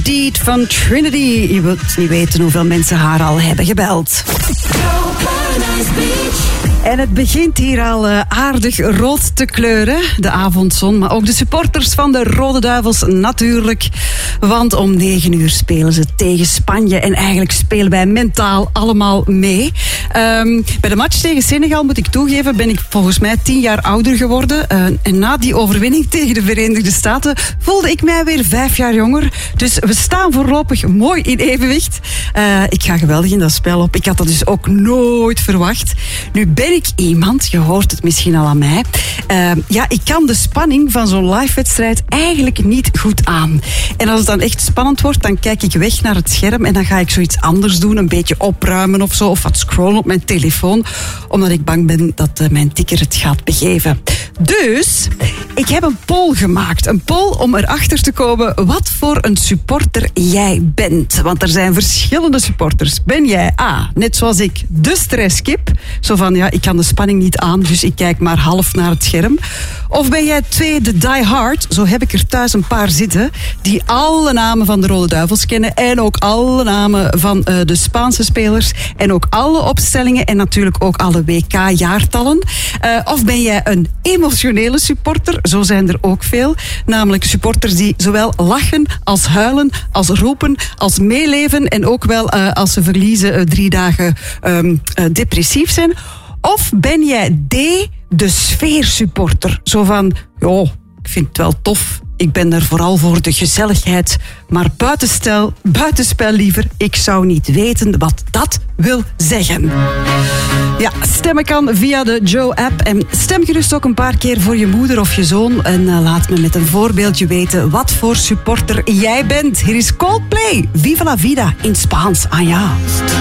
Deed van Trinity. Je wilt niet weten hoeveel mensen haar al hebben gebeld. En het begint hier al aardig rood te kleuren, de avondzon. Maar ook de supporters van de Rode Duivels natuurlijk. Want om 9 uur spelen ze tegen Spanje. En eigenlijk spelen wij mentaal allemaal mee. Bij de match tegen Senegal, moet ik toegeven, ben ik volgens mij 10 jaar ouder geworden. En na die overwinning tegen de Verenigde Staten voelde ik mij weer 5 jaar jonger. Dus we staan voorlopig mooi in evenwicht. Ik ga geweldig in dat spel op. Ik had dat dus ook nooit verwacht. Nu ben ik iemand, je hoort het misschien al aan mij. Ik kan de spanning van zo'n live-wedstrijd eigenlijk niet goed aan. En als het dan echt spannend wordt, dan kijk ik weg naar het scherm en dan ga ik zoiets anders doen, een beetje opruimen of zo, of wat scrollen op mijn telefoon, omdat ik bang ben dat mijn tikker het gaat begeven. Dus, ik heb een poll gemaakt. Een poll om erachter te komen wat voor een supporter jij bent. Want er zijn verschillende supporters. Ben jij A, net zoals ik, de stresskip? Zo van, ja, ik kan de spanning niet aan, dus ik kijk maar half naar het scherm. Of ben jij 2, de diehard? Zo heb ik er thuis een paar zitten die alle namen van de Rode Duivels kennen en ook alle namen van de Spaanse spelers en ook alle opstellingen en natuurlijk ook alle WK-jaartallen. Of ben jij een emotionele supporter? Zo zijn er ook veel. Namelijk supporters die zowel lachen als huilen, als roepen, als meeleven en ook wel als ze verliezen 3 dagen depressief zijn. Of ben jij D, de sfeersupporter? Zo van, joh, ik vind het wel tof. Ik ben er vooral voor de gezelligheid. Maar buitenspel liever. Ik zou niet weten wat dat wil zeggen. Ja, stemmen kan via de Joe-app. En stem gerust ook een paar keer voor je moeder of je zoon. En laat me met een voorbeeldje weten wat voor supporter jij bent. Hier is Coldplay. Viva la vida in Spaans. Ah ja.